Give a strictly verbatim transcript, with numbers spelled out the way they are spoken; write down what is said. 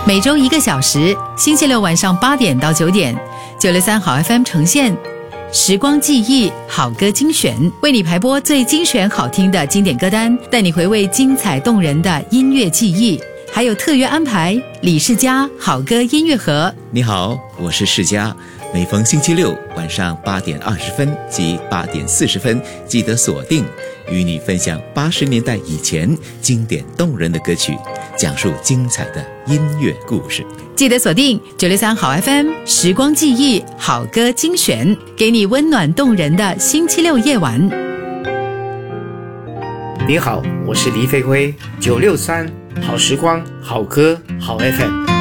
每周一个小时，星期六晚上八点到九点，九六三好 F M 呈现时光记忆好歌精选，为你排播最精选好听的经典歌单，带你回味精彩动人的音乐记忆。还有特约安排李世嘉好歌音乐盒。 你好，我是世嘉，每逢星期六晚上八点二十分及八点四十分，记得锁定，与你分享八十年代以前经典动人的歌曲，讲述精彩的音乐故事。 记得锁定九六三好 F M 时光记忆好歌精选，给你温暖动人的星期六夜晚。 你好，我是黎飞辉，九六三好时光好歌好 F M。